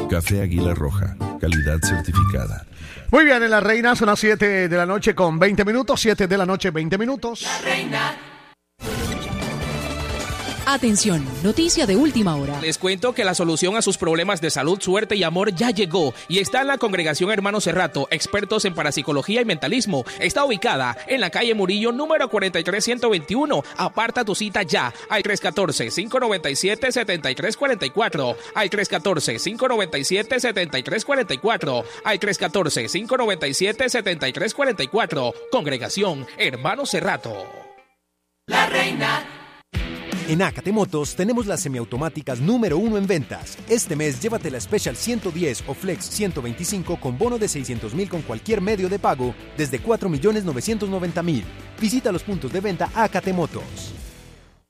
Café Águila Roja, calidad certificada. Muy bien, en La Reina son las 7 de la noche con 20 minutos, 7 de la noche 20 minutos. La Reina. Atención, noticia de última hora. Les cuento que la solución a sus problemas de salud, suerte y amor ya llegó y está en la Congregación Hermano Cerrato, expertos en parapsicología y mentalismo. Está ubicada en la calle Murillo, número 43121. Aparta tu cita ya al 314-597-7344, al 314-597-7344, al 314-597-7344. Congregación Hermano Cerrato. La Reina. En Acate Motos tenemos las semiautomáticas número 1 en ventas. Este mes llévate la Special 110 o Flex 125 con bono de 600,000 con cualquier medio de pago desde 4,990,000. Visita los puntos de venta Acate Motos.